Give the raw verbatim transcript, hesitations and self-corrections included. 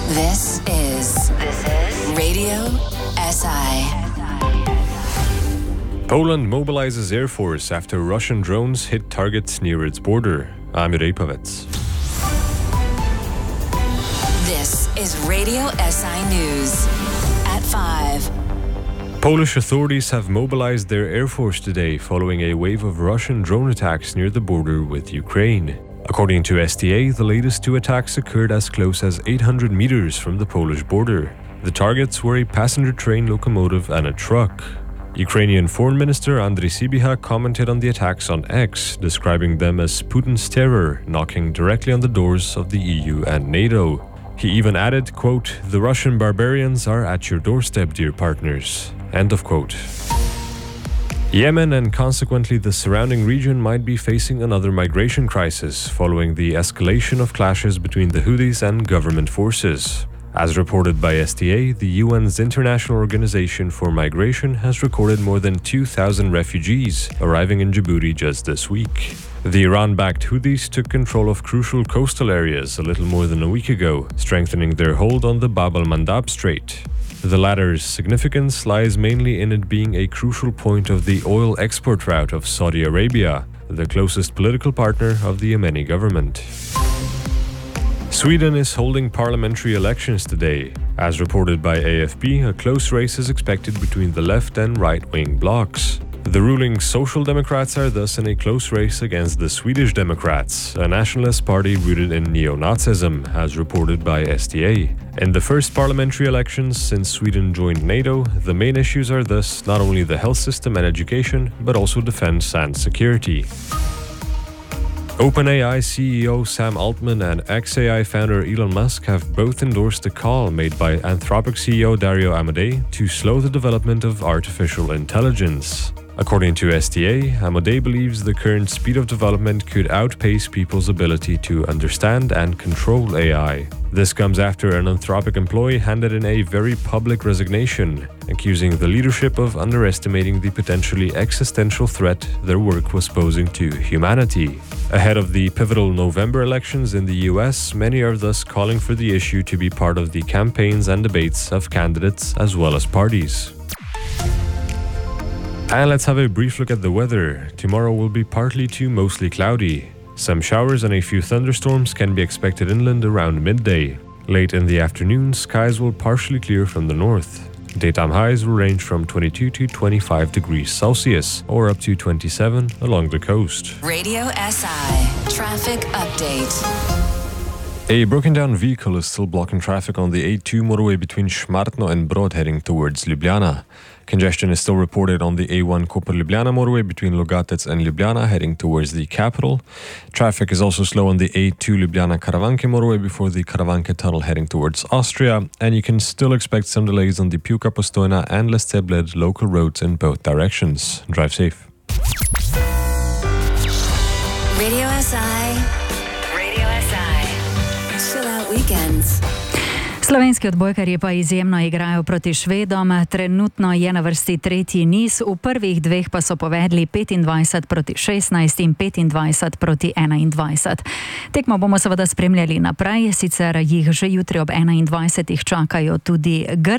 This is this is Radio S I. Poland mobilizes air force after Russian drones hit targets near its border. I'm Repovec. This is Radio S I News at five. Polish authorities have mobilized their air force today following a wave of Russian drone attacks near the border with Ukraine. According to S T A, the latest two attacks occurred as close as eight hundred meters from the Polish border. The targets were a passenger train locomotive and a truck. Ukrainian Foreign Minister Andriy Sybiha commented on the attacks on X, describing them as Putin's terror, knocking directly on the doors of the E U and NATO. He even added, quote, "The Russian barbarians are at your doorstep, dear partners." End of quote. Yemen and consequently the surrounding region might be facing another migration crisis following the escalation of clashes between the Houthis and government forces. As reported by S T A, the U N's International Organization for Migration has recorded more than two thousand refugees arriving in Djibouti just this week. The Iran-backed Houthis took control of crucial coastal areas a little more than a week ago, strengthening their hold on the Bab al-Mandab Strait. The latter's significance lies mainly in it being a crucial point of the oil export route of Saudi Arabia, the closest political partner of the Yemeni government. Sweden is holding parliamentary elections today. As reported by A F P, a close race is expected between the left and right-wing blocs. The ruling Social Democrats are thus in a close race against the Swedish Democrats, a nationalist party rooted in neo-Nazism, as reported by S T A. In the first parliamentary elections since Sweden joined NATO, the main issues are thus not only the health system and education, but also defense and security. OpenAI C E O Sam Altman and X A I founder Elon Musk have both endorsed a call made by Anthropic C E O Dario Amodei to slow the development of artificial intelligence. According to S T A, Amodei believes the current speed of development could outpace people's ability to understand and control A I. This comes after an Anthropic employee handed in a very public resignation, accusing the leadership of underestimating the potentially existential threat their work was posing to humanity. Ahead of the pivotal November elections in the U S, many are thus calling for the issue to be part of the campaigns and debates of candidates as well as parties. And let's have a brief look at the weather. Tomorrow will be partly to mostly cloudy. Some showers and a few thunderstorms can be expected inland around midday. Late in the afternoon, skies will partially clear from the north. Daytime highs will range from twenty-two to twenty-five degrees Celsius, or up to twenty-seven along the coast. Radio S I Traffic Update. A broken-down vehicle is still blocking traffic on the A two motorway between Szmartno and Brod heading towards Ljubljana. Congestion is still reported on the A one Koper-Ljubljana motorway between Logatec and Ljubljana heading towards the capital. Traffic is also slow on the A two Ljubljana-Karavanke motorway before the Karavanke tunnel heading towards Austria, and you can still expect some delays on the Piłka Postojna and Lestebled local roads in both directions. Drive safe. Radio S I. Radio S I. Chill out weekends. Slovenski odbojkarji pa izjemno igrajo proti Švedom. Trenutno je na vrsti tretji niz, v prvih dveh pa so povedli petindvajset proti šestnajst in petindvajset proti enaindvajset. Tekmo bomo seveda spremljali naprej, sicer jih že jutri ob enaindvajsetih čakajo tudi Grki.